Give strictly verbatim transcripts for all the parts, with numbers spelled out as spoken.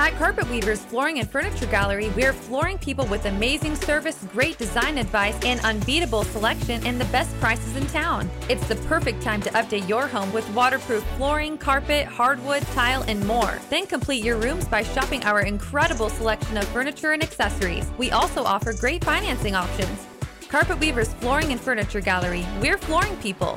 At Carpet Weavers Flooring and Furniture Gallery, we're flooring people with amazing service, great design advice, and unbeatable selection and the best prices in town. It's the perfect time to update your home with waterproof flooring, carpet, hardwood, tile, and more. Then complete your rooms by shopping our incredible selection of furniture and accessories. We also offer great financing options. Carpet Weavers Flooring and Furniture Gallery, we're flooring people.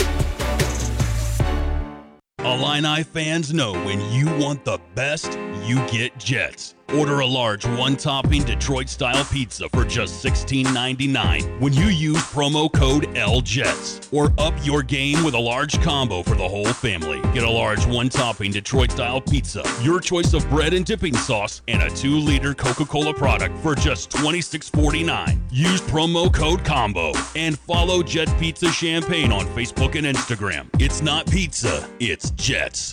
Illini fans know when you want the best, you get Jets. Order a large one-topping Detroit-style pizza for just sixteen ninety-nine when you use promo code L Jets. Or up your game with a large combo for the whole family. Get a large one-topping Detroit-style pizza, your choice of bread and dipping sauce, and a two-liter Coca-Cola product for just twenty-six forty-nine. Use promo code COMBO and follow Jet Pizza Champagne on Facebook and Instagram. It's not pizza, it's Jets.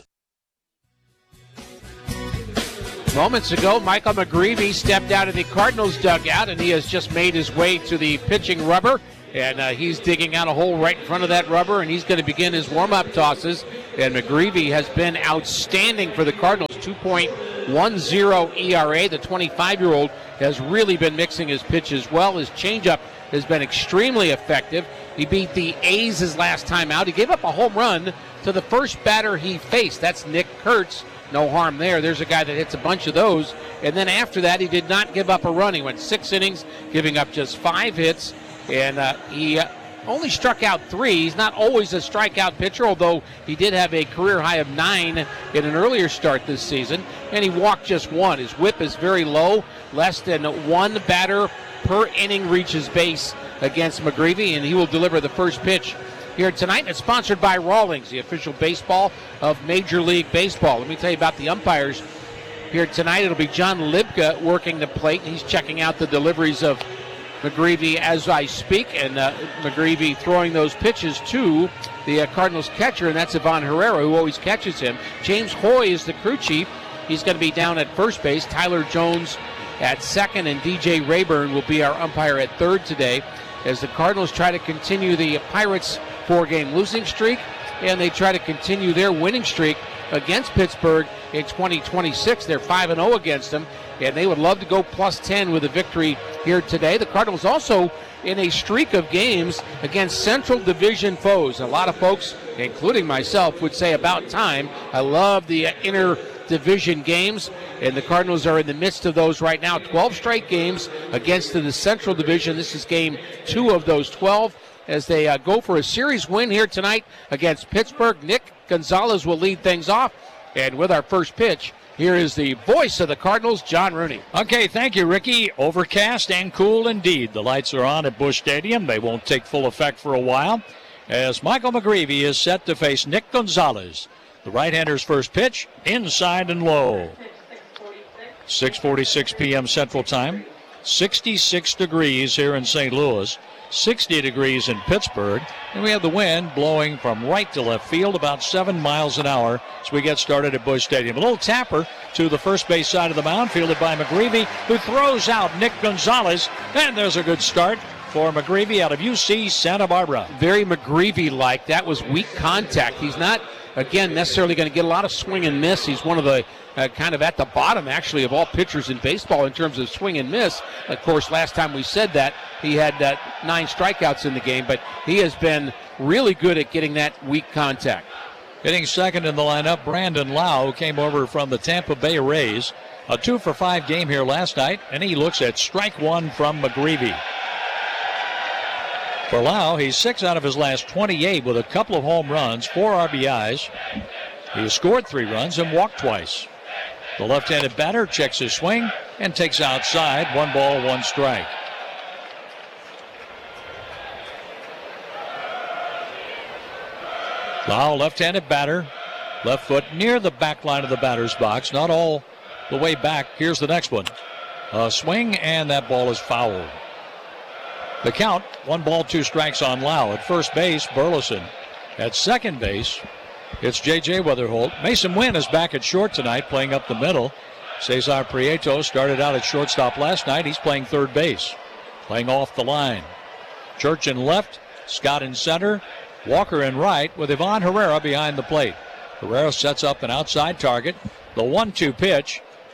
Moments ago, Michael McGreevy stepped out of the Cardinals dugout, and he has just made his way to the pitching rubber, and uh, he's digging out a hole right in front of that rubber, and he's going to begin his warm-up tosses. And McGreevy has been outstanding for the Cardinals, two point one oh E R A. The twenty-five-year-old has really been mixing his pitch as well. His changeup has been extremely effective. He beat the A's his last time out. He gave up a home run to the first batter he faced. That's Nick Kurtz. No harm there. There's a guy that hits a bunch of those. And then after that, he did not give up a run. He went six innings, giving up just five hits. And uh, he uh, only struck out three. He's not always a strikeout pitcher, although he did have a career high of nine in an earlier start this season. And he walked just one. His whip is very low. Less than one batter per inning reaches base against McGreevy, and he will deliver the first pitch here tonight. It's sponsored by Rawlings, the official baseball of Major League Baseball. Let me tell you about the umpires here tonight. It'll be John Libka working the plate. He's checking out the deliveries of McGreevy as I speak, and uh, McGreevy throwing those pitches to the uh, Cardinals catcher, and that's Ivan Herrera, who always catches him. James Hoy is the crew chief. He's going to be down at first base. Tyler Jones at second, and D J Rayburn will be our umpire at third today, as the Cardinals try to continue the Pirates' four-game losing streak, and they try to continue their winning streak against Pittsburgh in twenty twenty-six. They're five and oh against them, and they would love to go plus ten with a victory here today. The Cardinals also in a streak of games against Central Division foes. A lot of folks, including myself, would say about time. I love the inner division games, and the Cardinals are in the midst of those right now. twelve straight games against the Central Division. This is game two of those twelve as they uh, go for a series win here tonight against Pittsburgh. Nick Gonzalez will lead things off, and with our first pitch, here is the voice of the Cardinals, John Rooney. Okay, thank you, Ricky. Overcast and cool indeed. The lights are on at Busch Stadium. They won't take full effect for a while, as Michael McGreevy is set to face Nick Gonzalez. The right-hander's first pitch, inside and low. six forty-six p.m. Central Time. sixty-six degrees here in Saint Louis. sixty degrees in Pittsburgh. And we have the wind blowing from right to left field about seven miles an hour as we get started at Busch Stadium. A little tapper to the first base side of the mound, fielded by McGreevy, who throws out Nick Gonzalez. And there's a good start for McGreevy out of U C Santa Barbara. Very McGreevy-like. That was weak contact. He's not, again, necessarily going to get a lot of swing and miss. He's one of the uh, kind of at the bottom, actually, of all pitchers in baseball in terms of swing and miss. Of course, last time we said that, he had uh, nine strikeouts in the game, but he has been really good at getting that weak contact. Hitting second in the lineup, Brandon Lau came over from the Tampa Bay Rays. A two for five game here last night, and he looks at strike one from McGreevy. For Lau, he's six out of his last twenty-eight with a couple of home runs, four R B Is. He has scored three runs and walked twice. The left-handed batter checks his swing and takes outside. One ball, one strike. Lau, left-handed batter. Left foot near the back line of the batter's box. Not all the way back. Here's the next one. A swing, and that ball is fouled. The count, one ball, two strikes on Lau. At first base, Burleson. At second base, it's J J Weatherholt. Mason Wynn is back at short tonight, playing up the middle. Cesar Prieto started out at shortstop last night. He's playing third base, playing off the line. Church in left, Scott in center, Walker in right, with Ivan Herrera behind the plate. Herrera sets up an outside target. The one two pitch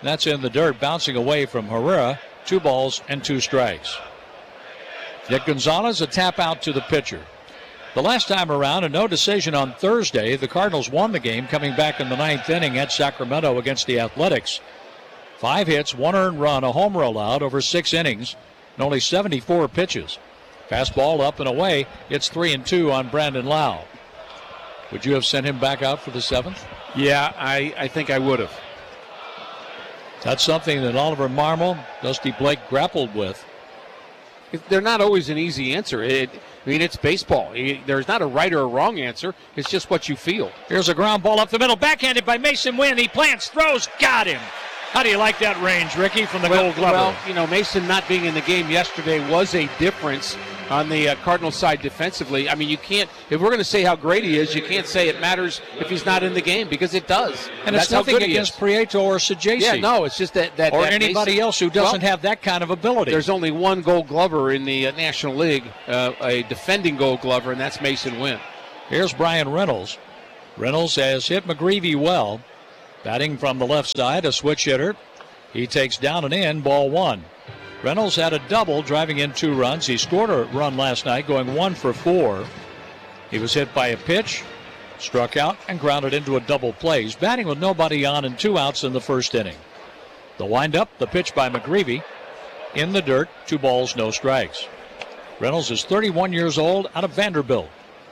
That's in the dirt, bouncing away from Herrera. Two balls and two strikes. Nick Gonzalez, a tap out to the pitcher. The last time around, a no decision on Thursday, the Cardinals won the game, coming back in the ninth inning at Sacramento against the Athletics. Five hits, one earned run, a homer allowed over six innings, and only seventy-four pitches. Fastball up and away. It's three and two on Brandon Lau. Would you have sent him back out for the seventh? Yeah, I, I think I would have. That's something that Oliver Marmol, Dusty Blake grappled with. They're not always an easy answer. It, I mean, it's baseball. There's not a right or a wrong answer. It's just what you feel. Here's a ground ball up the middle, backhanded by Mason Wynn. He plants, throws, got him. How do you like that range, Ricky, from the well, Gold Glover? Well, you know, Mason not being in the game yesterday was a difference on the uh, Cardinals side defensively. I mean, you can't, if we're going to say how great he is, you can't say it matters if he's not in the game, because it does. And That's it's nothing how good against he is. Prieto or Sajaci. Yeah, no, it's just that. that or that anybody Mason, else who doesn't well, have that kind of ability. There's only one Gold Glover in the uh, National League, uh, a defending Gold Glover, and that's Mason Wynn. Here's Brian Reynolds. Reynolds has hit McGreevy well. Batting from the left side, a switch hitter. He takes down and in, ball one. Reynolds had a double, driving in two runs. He scored a run last night, going one for four. He was hit by a pitch, struck out, and grounded into a double play. He's batting with nobody on and two outs in the first inning. The windup, the pitch by McGreevy. In the dirt, two balls, no strikes. Reynolds is thirty-one years old, out of Vanderbilt.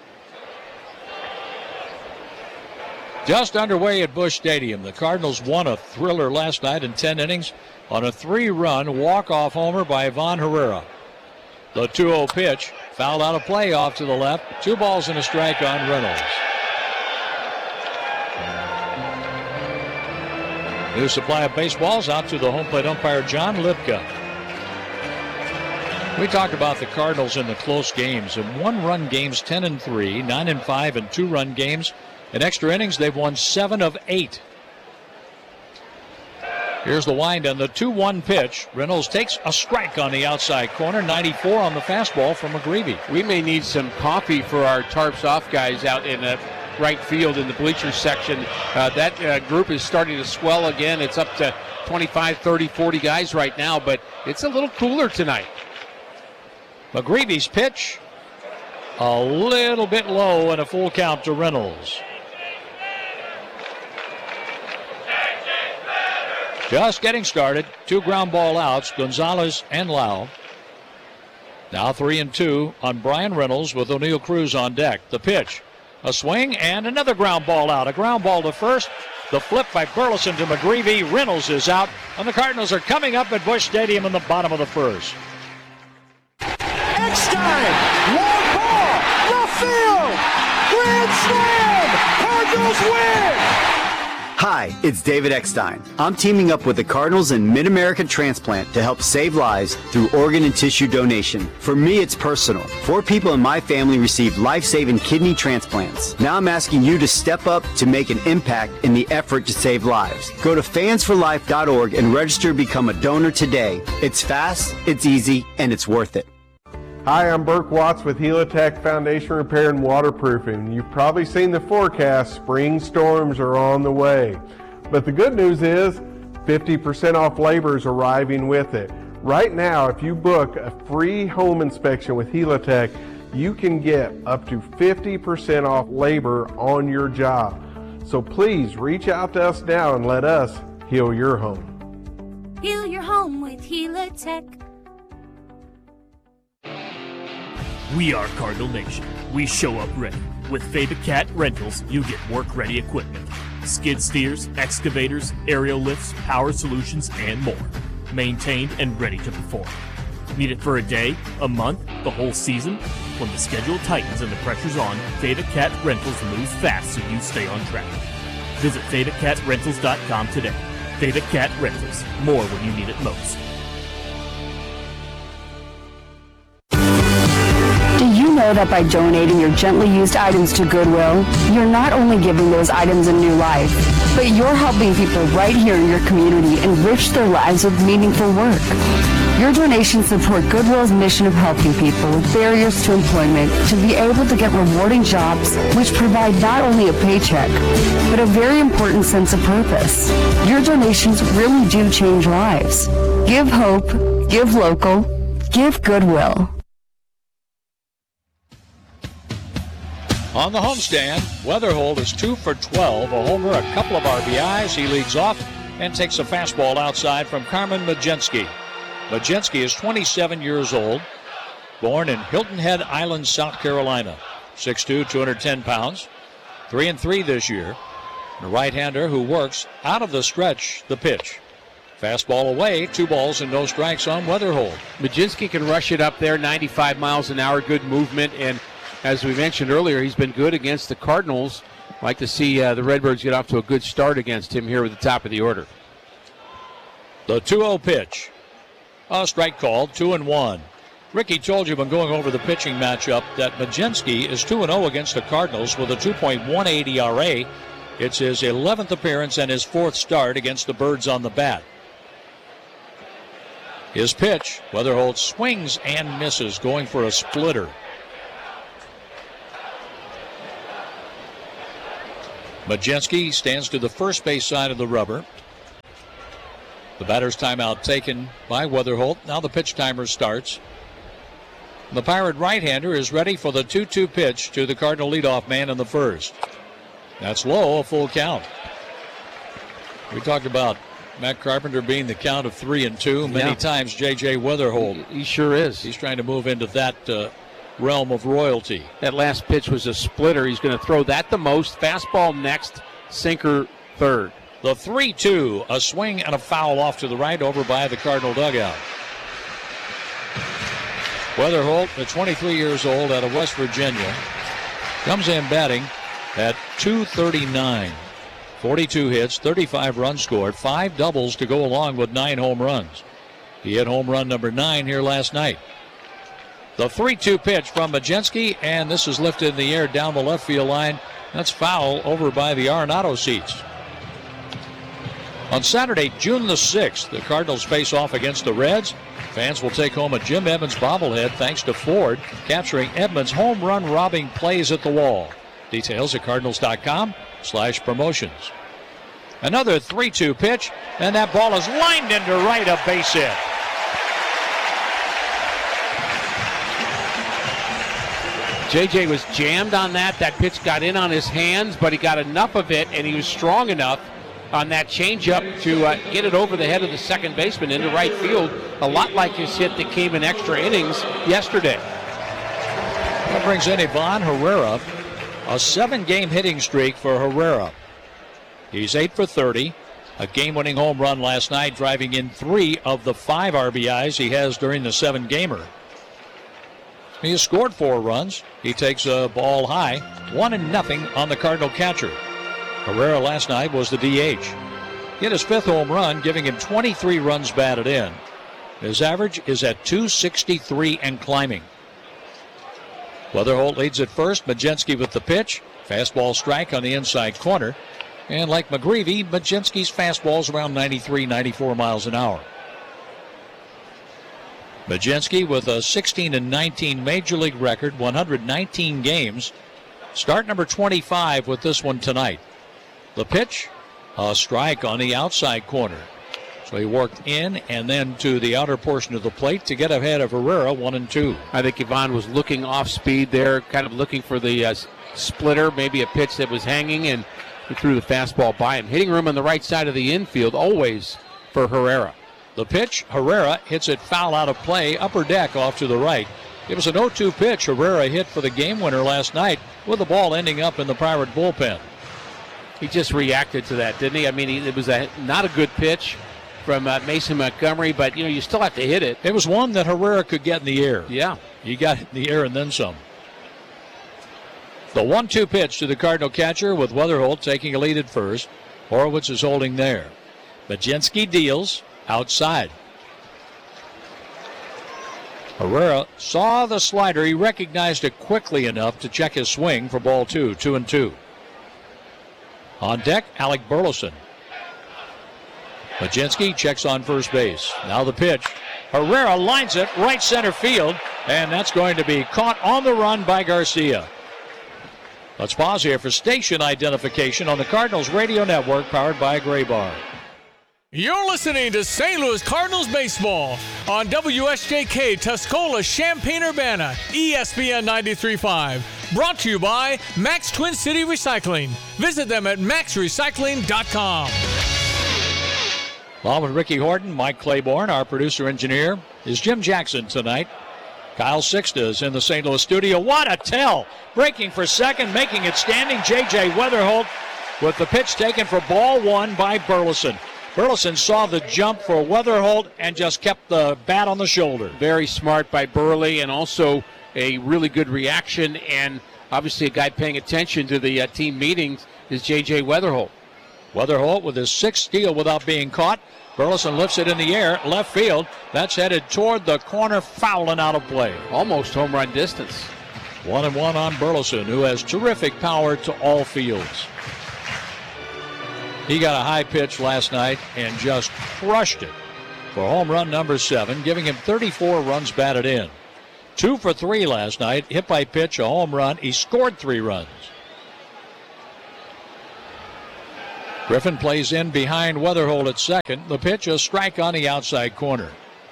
Just underway at Busch Stadium. The Cardinals won a thriller last night in ten innings on a three-run walk-off homer by Ivan Herrera. The two oh pitch, fouled out of play off to the left. Two balls and a strike on Reynolds. New supply of baseballs out to the home plate umpire, John Lipka. We talked about the Cardinals in the close games. In one-run games, ten and three, nine and five, and two-run games. In extra innings, they've won seven of eight. Here's the wind on the two one pitch. Reynolds takes a strike on the outside corner. ninety-four on the fastball from McGreevy. We may need some coffee for our tarps off guys out in the right field in the bleachers section. Uh, that uh, group is starting to swell again. It's up to twenty-five, thirty, forty guys right now, but it's a little cooler tonight. McGreevy's pitch, a little bit low, and a full count to Reynolds. Just getting started. Two ground ball outs, Gonzalez and Lau. Now three and two on Brian Reynolds with O'Neill Cruz on deck. The pitch, a swing, and another ground ball out. A ground ball to first. The flip by Burleson to McGreevy. Reynolds is out, and the Cardinals are coming up at Busch Stadium in the bottom of the first. Eckstein, long ball, left field, grand slam, Cardinals win! Hi, it's David Eckstein. I'm teaming up with the Cardinals and Mid-America Transplant to help save lives through organ and tissue donation. For me, it's personal. Four people in my family received life-saving kidney transplants. Now I'm asking you to step up to make an impact in the effort to save lives. Go to fans for life dot org and register to become a donor today. It's fast, it's easy, and it's worth it. Hi, I'm Burke Watts with Helitech Foundation Repair and Waterproofing. You've probably seen the forecast. Spring storms are on the way. But the good news is fifty percent off labor is arriving with it. Right now, if you book a free home inspection with Helitech, you can get up to fifty percent off labor on your job. So please reach out to us now and let us heal your home. Heal your home with Helitech. We are Cardinal Nation. We show up ready. With Fabicat Rentals, you get work-ready equipment. Skid steers, excavators, aerial lifts, power solutions, and more. Maintained and ready to perform. Need it for a day, a month, the whole season? When the schedule tightens and the pressure's on, Fabicat Rentals moves fast so you stay on track. Visit Fabicat Rentals dot com today. Fabicat Rentals. More when you need it most. Know that by donating your gently used items to Goodwill, you're not only giving those items a new life, but you're helping people right here in your community enrich their lives with meaningful work. Your donations support Goodwill's mission of helping people with barriers to employment to be able to get rewarding jobs which provide not only a paycheck, but a very important sense of purpose. Your donations really do change lives. Give hope, give local, give Goodwill. On the homestand, Weatherholt is two for twelve, a homer, a couple of R B Is. He leads off and takes a fastball outside from Carmen Mlodzinski. Mlodzinski is twenty-seven years old, born in Hilton Head Island, South Carolina. six two, two hundred ten pounds, three and three this year. A right-hander who works out of the stretch the pitch. Fastball away, two balls and no strikes on Weatherholt. Mlodzinski can rush it up there, ninety-five miles an hour, good movement, and as we mentioned earlier, he's been good against the Cardinals. Like to see uh, the Redbirds get off to a good start against him here at the top of the order. The two oh pitch. A strike called, two and one. Ricky told you when going over the pitching matchup that Mlodzinski is two and oh against the Cardinals with a two point one eight E R A. It's his eleventh appearance and his fourth start against the Birds on the bat. His pitch, Weatherholt swings and misses, going for a splitter. Mlodzinski stands to the first base side of the rubber. The batter's timeout taken by Weatherholt. Now the pitch timer starts. The Pirate right-hander is ready for the two two pitch to the Cardinal leadoff man in the first. That's low, a full count. We talked about Matt Carpenter being the count of three and two. Many yeah. times J J Weatherholt. He, he sure is. He's trying to move into that uh, realm of royalty. That last pitch was a splitter. He's going to throw that the most. Fastball next, sinker third. The three two, a swing and a foul off to the right over by the Cardinal dugout. Weatherholt, at twenty-three years old, out of West Virginia, comes in batting at two thirty-nine. forty-two hits, thirty-five runs scored, five doubles to go along with nine home runs. He hit home run number nine here last night. The three two pitch from Mlodzinski, and this is lifted in the air down the left field line. That's foul over by the Arenado seats. On Saturday, June the sixth, the Cardinals face off against the Reds. Fans will take home a Jim Edmonds bobblehead thanks to Ford, capturing Edmonds' home run robbing plays at the wall. Details at cardinals.com slash promotions. Another three two pitch, and that ball is lined into right, a base hit. J J was jammed on that. That pitch got in on his hands, but he got enough of it, and he was strong enough on that changeup to uh, get it over the head of the second baseman into right field, a lot like his hit that came in extra innings yesterday. That brings in Ivan Herrera, a seven-game hitting streak for Herrera. He's eight for thirty, a game-winning home run last night, driving in three of the five R B Is he has during the seven-gamer. He has scored four runs. He takes a ball high, one and nothing on the Cardinal catcher. Herrera last night was the D H. He hit his fifth home run, giving him twenty-three runs batted in. His average is at two sixty-three and climbing. Weatherholt leads at first. Mlodzinski with the pitch. Fastball strike on the inside corner. And like McGreevy, Mlodzinski's fastball's around ninety-three, ninety-four miles an hour. Mlodzinski with a sixteen and nineteen major league record, one hundred nineteen games. Start number twenty-five with this one tonight. The pitch, a strike on the outside corner. So he worked in and then to the outer portion of the plate to get ahead of Herrera, one and two. I think Ivan was looking off speed there, kind of looking for the uh, splitter, maybe a pitch that was hanging, and he threw the fastball by him. Hitting room on the right side of the infield, always for Herrera. The pitch, Herrera hits it foul out of play, upper deck off to the right. It was an oh two pitch Herrera hit for the game winner last night, with the ball ending up in the Pirate bullpen. He just reacted to that, didn't he? I mean, he, it was a, not a good pitch from uh, Mason Montgomery, but, you know, you still have to hit it. It was one that Herrera could get in the air. Yeah. He got it in the air and then some. The one two pitch to the Cardinal catcher with Weatherholt taking a lead at first. Horowitz is holding there. Mlodzinski deals outside. Herrera saw the slider. He recognized it quickly enough to check his swing for ball two, two and two. On deck, Alec Burleson. Mlodzinski checks on first base. Now the pitch. Herrera lines it right center field, and that's going to be caught on the run by Garcia. Let's pause here for station identification on the Cardinals Radio Network, powered by Graybar. You're listening to Saint Louis Cardinals baseball on W S J K Tuscola, Champaign-Urbana, E S P N ninety-three point five. Brought to you by Max Twin City Recycling. Visit them at max recycling dot com. Along with Ricky Horton, Mike Claiborne, our producer-engineer, is Jim Jackson tonight. Kyle Sixta is in the Saint Louis studio. What a tell! Breaking for second, making it standing. J J Weatherholt with the pitch taken for ball one by Burleson. Burleson saw the jump for Weatherholt and just kept the bat on the shoulder. Very smart by Burley, and also a really good reaction, and obviously a guy paying attention to the uh, team meetings is J J Weatherholt. Weatherholt with his sixth steal without being caught. Burleson lifts it in the air, left field. That's headed toward the corner, foul and out of play. Almost home run distance. One and one on Burleson, who has terrific power to all fields. He got a high pitch last night and just crushed it for home run number seven, giving him thirty-four runs batted in. Two for three last night, hit by pitch, a home run. He scored three runs. Griffin plays in behind Weatherholt at second. The pitch, a strike on the outside corner.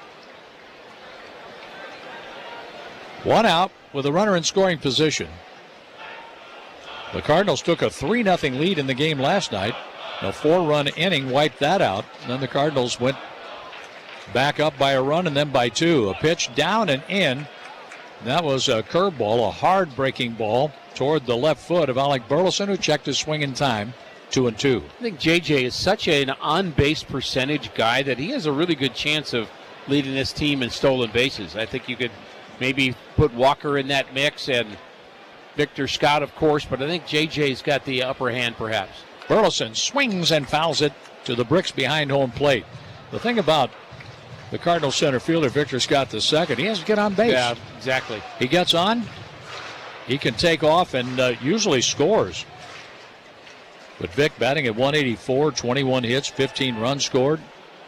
One out with a runner in scoring position. The Cardinals took a three nothing lead in the game last night. A four-run inning wiped that out. And then the Cardinals went back up by a run and then by two. A pitch down and in. That was a curveball, a hard-breaking ball toward the left foot of Alec Burleson, who checked his swing in time. Two and two. I think J J is such an on-base percentage guy that he has a really good chance of leading this team in stolen bases. I think you could maybe put Walker in that mix and Victor Scott, of course, but I think J J's got the upper hand perhaps. Burleson swings and fouls it to the bricks behind home plate. The thing about the Cardinals center fielder, Victor Scott the second, he has to get on base. Yeah, exactly. He gets on, he can take off and uh, usually scores. But Vic batting at one eighty-four, twenty-one hits, fifteen runs scored.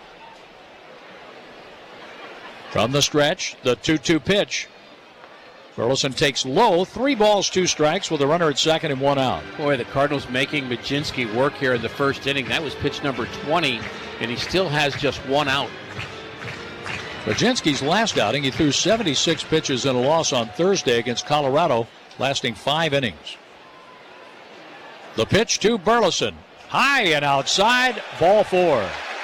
From the stretch, the two two pitch. Burleson takes low, three balls, two strikes with a runner at second and one out. Boy, the Cardinals making Majinski work here in the first inning. That was pitch number twenty, and he still has just one out. Majinski's last outing, he threw seventy-six pitches in a loss on Thursday against Colorado, lasting five innings. The pitch to Burleson. High and outside, ball four.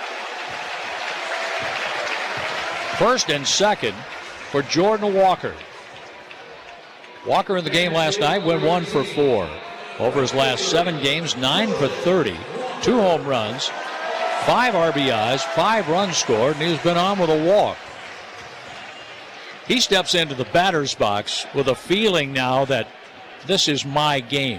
First and second for Jordan Walker. Walker in the game last night went one for four. Over his last seven games, nine for thirty. Two home runs, five R B Is, five runs scored, and he's been on with a walk. He steps into the batter's box with a feeling now that this is my game.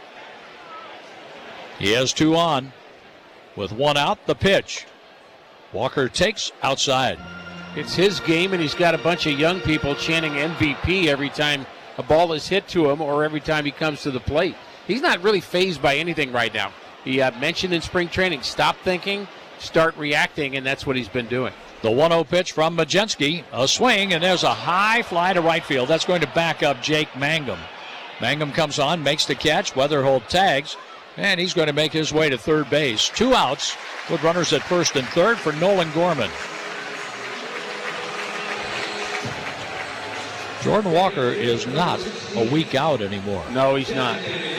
He has two on. With one out, the pitch. Walker takes outside. It's his game, and he's got a bunch of young people chanting M V P every time a ball is hit to him or every time he comes to the plate. He's not really fazed by anything right now. He uh, mentioned in spring training, stop thinking, start reacting, and that's what he's been doing. The one oh pitch from Majinski. A swing, and there's a high fly to right field. That's going to back up Jake Mangum. Mangum comes on, makes the catch. Weatherholt tags, and he's going to make his way to third base. Two outs with runners at first and third for Nolan Gorman. Jordan Walker is not a week out anymore. No, he's not.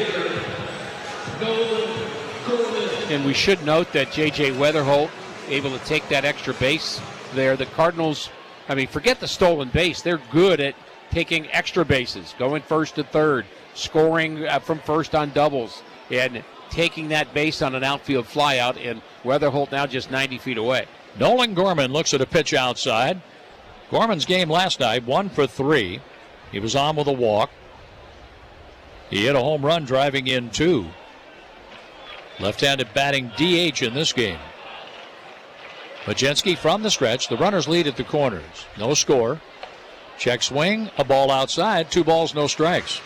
And we should note that J J Weatherholt able to take that extra base there. The Cardinals, I mean, forget the stolen base. They're good at taking extra bases, going first to third, scoring uh, from first on doubles, and taking that base on an outfield flyout. And Weatherholt now just ninety feet away. Nolan Gorman looks at a pitch outside. Gorman's game last night, one for three. He was on with a walk. He hit a home run driving in two. Left-handed batting D H in this game. Majinski from the stretch. The runners lead at the corners. No score. Check swing. A ball outside. Two balls, no strikes.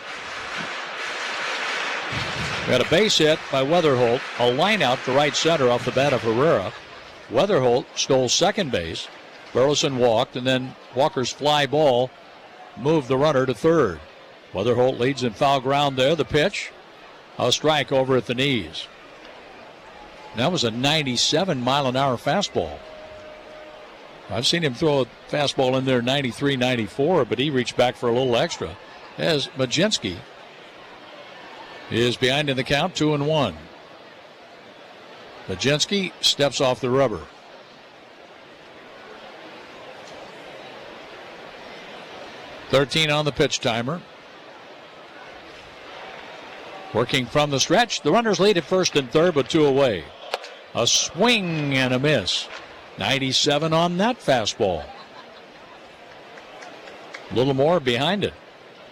Got a base hit by Weatherholt. A line out to right center off the bat of Herrera. Weatherholt stole second base. Burleson walked, and then Walker's fly ball moved the runner to third. Weatherholt leads in foul ground there. The pitch, a strike over at the knees. That was a ninety-seven mile an hour fastball. I've seen him throw a fastball in there ninety-three, ninety-four, but he reached back for a little extra. As Majinski is behind in the count, two and one. Majinski steps off the rubber. thirteen on the pitch timer. Working from the stretch. The runners lead at first and third, but two away. A swing and a miss. ninety-seven on that fastball. A little more behind it.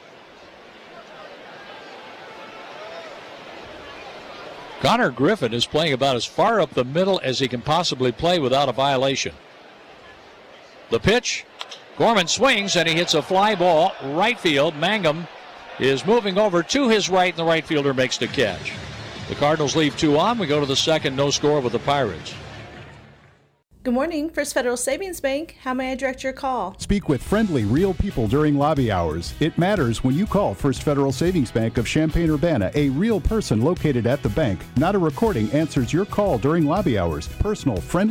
Connor Griffin is playing about as far up the middle as he can possibly play without a violation. The pitch. Gorman swings and he hits a fly ball right field. Mangum is moving over to his right, and the right fielder makes the catch. The Cardinals leave two on. We go to the second, no score with the Pirates. Good morning, First Federal Savings Bank. How may I direct your call? Speak with friendly, real people during lobby hours. It matters when you call First Federal Savings Bank of Champaign-Urbana. A real person located at the bank, not a recording, answers your call during lobby hours. Personal, friendly